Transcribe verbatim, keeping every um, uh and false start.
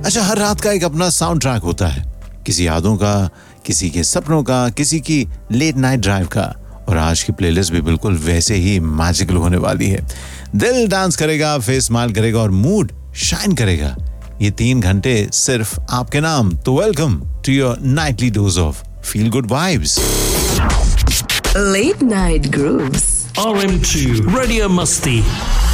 अच्छा, हर रात का एक अपना साउंड ट्रैक होता है, किसी यादों का, किसी के सपनों का, किसी की लेट नाइट ड्राइव का। और आज की प्लेलिस्ट भी बिल्कुल वैसे ही मैजिकल होने वाली है। दिल डांस करेगा, फेस स्माइल करेगा और मूड शाइन करेगा। ये तीन घंटे सिर्फ आपके नाम। तो welcome to your Knightley dose of feel good vibes. Late Night Grooves. R M two Radio Musty.